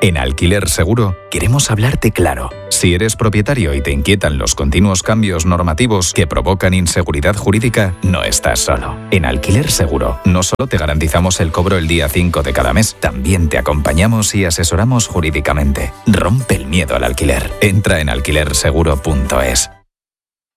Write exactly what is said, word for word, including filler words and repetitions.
En Alquiler Seguro queremos hablarte claro. Si eres propietario y te inquietan los continuos cambios normativos que provocan inseguridad jurídica, no estás solo. En Alquiler Seguro no solo te garantizamos el cobro el día cinco de cada mes, también te acompañamos y asesoramos jurídicamente. Rompe el miedo al alquiler. Entra en alquiler seguro punto es.